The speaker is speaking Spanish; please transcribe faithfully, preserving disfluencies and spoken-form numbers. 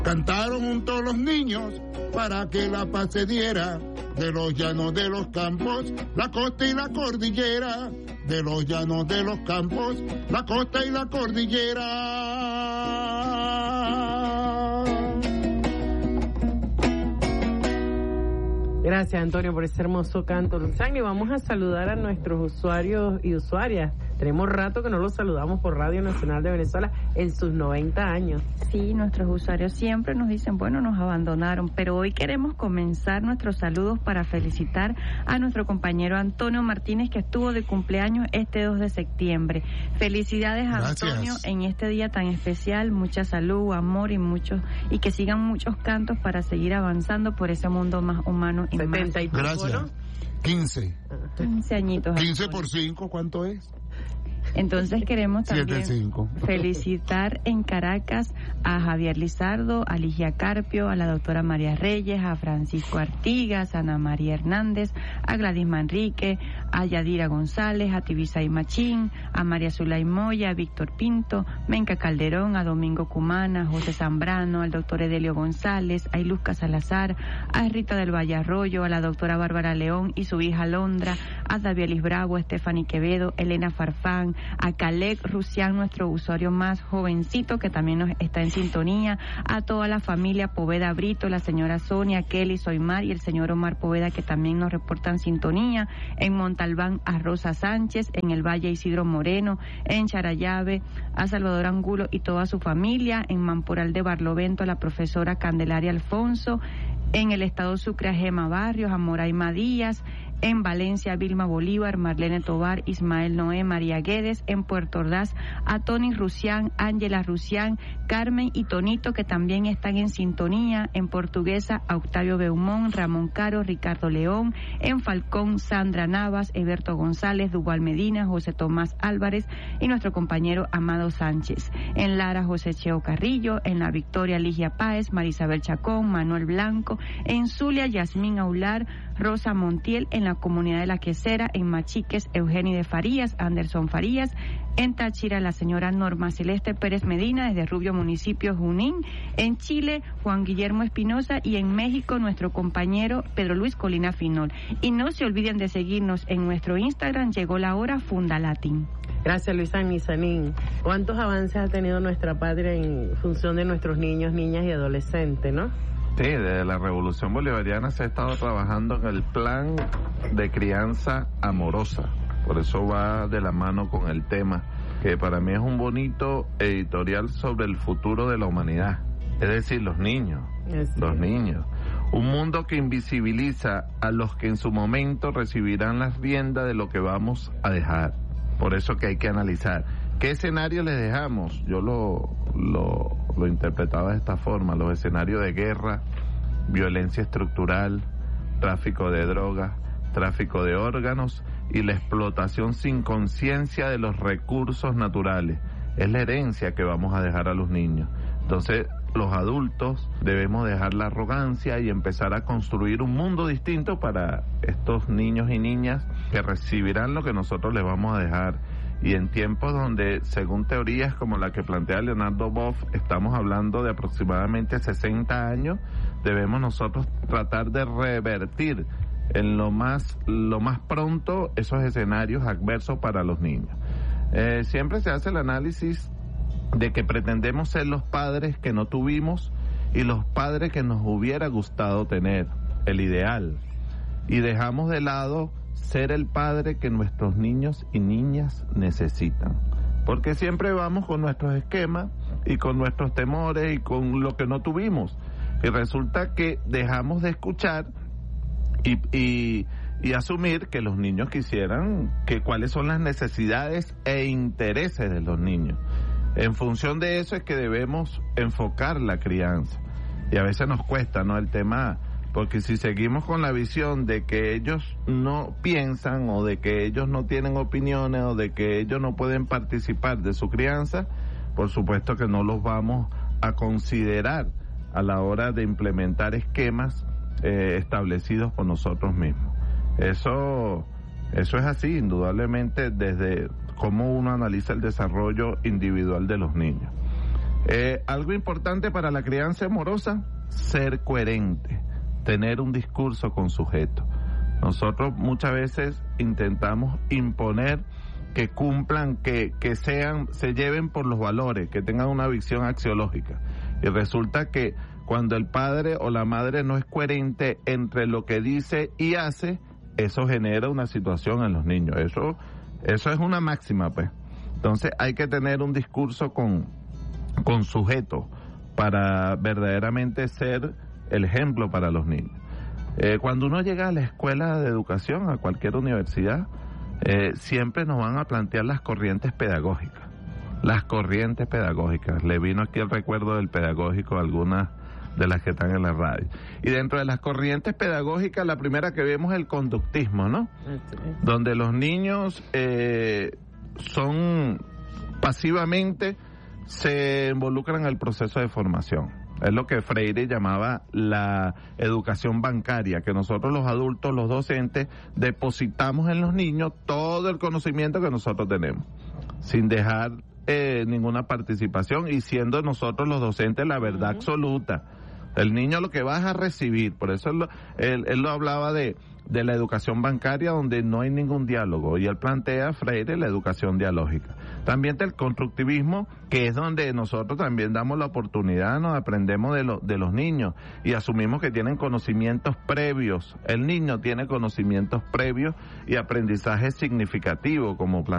Cantaron juntos los niños para que la paz se diera, de los llanos de los campos, la costa y la cordillera, de los llanos de los campos, la costa y la cordillera. Gracias, Antonio, por ese hermoso canto. Luxán, y vamos a saludar a nuestros usuarios y usuarias. Tenemos rato que no los saludamos por Radio Nacional de Venezuela en sus noventa años. Sí, nuestros usuarios siempre nos dicen, bueno, nos abandonaron, pero hoy queremos comenzar nuestros saludos para felicitar a nuestro compañero Antonio Martínez, que estuvo de cumpleaños este dos de septiembre. Felicidades a Gracias. Antonio en este día tan especial, mucha salud, amor y muchos y que sigan muchos cantos para seguir avanzando por ese mundo más humano y setenta y más. Gracias. ¿no? quince. quince añitos. quince Antonio. por cinco, ¿cuánto es? Entonces queremos también siete cinco. felicitar en Caracas a Javier Lizardo, a Ligia Carpio, a la doctora María Reyes, a Francisco Artigas, a Ana María Hernández, a Gladys Manrique, a Yadira González, a Tibisay Machín, a María Zulay Moya, a Víctor Pinto, Menca Calderón, a Domingo Cumana, a José Zambrano, al doctor Edelio González, a Iluzca Salazar, a Rita del Valle Arroyo, a la doctora Bárbara León y su hija Londra, a Davielis Bravo, a Stephanie Quevedo, Elena Farfán, a Caleb Rusián, nuestro usuario más jovencito que también nos está en sintonía, a toda la familia Poveda Brito, la señora Sonia, Kelly, Soymar y el señor Omar Poveda que también nos reportan sintonía, en Montalbán a Rosa Sánchez, en el Valle Isidro Moreno, en Charallave a Salvador Angulo y toda su familia, en Mamporal de Barlovento a la profesora Candelaria Alfonso, en el estado Sucre a Gema Barrios, a Moraima Díaz, en Valencia, Vilma Bolívar, Marlene Tobar, Ismael Noé, María Guedes, en Puerto Ordaz, a Tony Rusián, Ángela Rusián, Carmen y Tonito, que también están en sintonía, en Portuguesa, a Octavio Beumón, Ramón Caro, Ricardo León, en Falcón, Sandra Navas, Eberto González, Duval Medina, José Tomás Álvarez y nuestro compañero Amado Sánchez, en Lara, José Cheo Carrillo, en La Victoria, Ligia Páez, Marisabel Chacón, Manuel Blanco, en Zulia, Yasmín Aular, Rosa Montiel, en la comunidad de La Quesera, en Machiques, Eugenio de Farías, Anderson Farías, en Táchira, la señora Norma Celeste Pérez Medina, desde Rubio, municipio Junín, en Chile, Juan Guillermo Espinosa, y en México, nuestro compañero Pedro Luis Colina Finol. Y no se olviden de seguirnos en nuestro Instagram, llegó la hora Fundalatin. Gracias, Luisa Nizanín. ¿Cuántos avances ha tenido nuestra patria en función de nuestros niños, niñas y adolescentes, no? Sí, desde la Revolución Bolivariana se ha estado trabajando en el plan de crianza amorosa. Por eso va de la mano con el tema, que para mí es un bonito editorial sobre el futuro de la humanidad. Es decir, los niños, Es los cierto. niños. Un mundo que invisibiliza a los que en su momento recibirán las riendas de lo que vamos a dejar. Por eso que hay que analizar. ¿Qué escenario les dejamos? Yo lo, lo, lo interpretaba de esta forma: los escenarios de guerra, violencia estructural, tráfico de drogas, tráfico de órganos y la explotación sin conciencia de los recursos naturales. Es la herencia que vamos a dejar a los niños. Entonces, los adultos debemos dejar la arrogancia y empezar a construir un mundo distinto para estos niños y niñas que recibirán lo que nosotros les vamos a dejar. Y en tiempos donde, según teorías como la que plantea Leonardo Boff, estamos hablando de aproximadamente sesenta años, debemos nosotros tratar de revertir en lo más, lo más pronto esos escenarios adversos para los niños. Eh, siempre se hace el análisis de que pretendemos ser los padres que no tuvimos y los padres que nos hubiera gustado tener, el ideal, y dejamos de lado ser el padre que nuestros niños y niñas necesitan, porque siempre vamos con nuestros esquemas y con nuestros temores y con lo que no tuvimos, y resulta que dejamos de escuchar y, y, y asumir que los niños quisieran, que cuáles son las necesidades e intereses de los niños. En función de eso es que debemos enfocar la crianza, y a veces nos cuesta, ¿no?, el tema. Porque si seguimos con la visión de que ellos no piensan o de que ellos no tienen opiniones o de que ellos no pueden participar de su crianza, por supuesto que no los vamos a considerar a la hora de implementar esquemas eh, establecidos por nosotros mismos. Eso, eso es así, indudablemente, desde cómo uno analiza el desarrollo individual de los niños. Eh, algo importante para la crianza amorosa, ser coherente, tener un discurso con sujeto. Nosotros muchas veces intentamos imponer que cumplan, que, que sean, se lleven por los valores, que tengan una visión axiológica. Y resulta que cuando el padre o la madre no es coherente entre lo que dice y hace, eso genera una situación en los niños. Eso, eso es una máxima, pues. Entonces hay que tener un discurso con, con sujeto para verdaderamente ser el ejemplo para los niños. Eh, cuando uno llega a la escuela de educación, a cualquier universidad, eh, siempre nos van a plantear las corrientes pedagógicas. Las corrientes pedagógicas. Le vino aquí el recuerdo del pedagógico a algunas de las que están en la radio. Y dentro de las corrientes pedagógicas, la primera que vemos es el conductismo, ¿no? Sí. Donde los niños eh, son pasivamente, se involucran en el proceso de formación. Es lo que Freire llamaba la educación bancaria, que nosotros los adultos, los docentes, depositamos en los niños todo el conocimiento que nosotros tenemos, sin dejar eh, ninguna participación y siendo nosotros los docentes la verdad uh-huh. absoluta. El niño lo que va es a recibir, por eso él lo, él, él lo hablaba de, de la educación bancaria donde no hay ningún diálogo, y él plantea, Freire, la educación dialógica. También del constructivismo, que es donde nosotros también damos la oportunidad, nos aprendemos de, lo, de los niños y asumimos que tienen conocimientos previos. El niño tiene conocimientos previos y aprendizaje significativo, como plantea